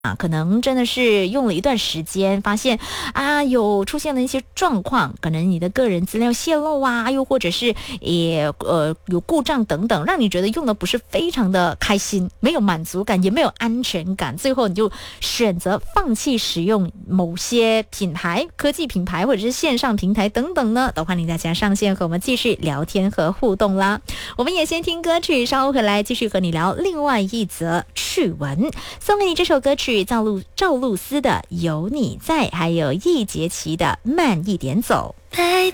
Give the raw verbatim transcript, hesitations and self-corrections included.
啊，可能真的是用了一段时间，发现啊有出现了一些状况，可能你的个人资料泄露啊，又或者是也呃有故障等等，让你觉得用的不是非常的开心，没有满足感，也没有安全感，最后你就选择放弃使用某些品牌、科技品牌或者是线上平台等等呢，都欢迎大家上线和我们继续聊天和互动啦。我们也先听歌曲，稍后回来继续和你聊另外一则趣闻，送给你这首歌曲。赵露赵露思的有你在，还有易杰奇的慢一点走。